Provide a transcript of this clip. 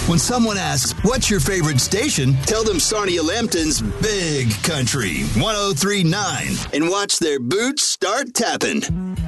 When someone asks, what's your favorite station? Tell them Sarnia Lambton's Big Country 1039 and watch their boots start tapping.